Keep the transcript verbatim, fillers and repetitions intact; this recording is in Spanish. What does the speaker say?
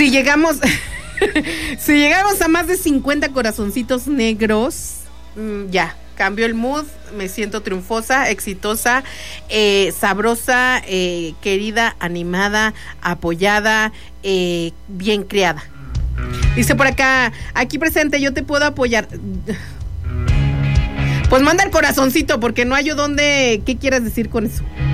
Si llegamos, si llegamos a más de cincuenta corazoncitos negros, mmm, ya, cambio el mood, me siento triunfosa, exitosa, eh, sabrosa, eh, querida, animada, apoyada, eh, bien criada. Dice por acá, aquí presente, yo te puedo apoyar. Pues manda el corazoncito, porque no hay yo dónde, ¿qué quieres decir con eso?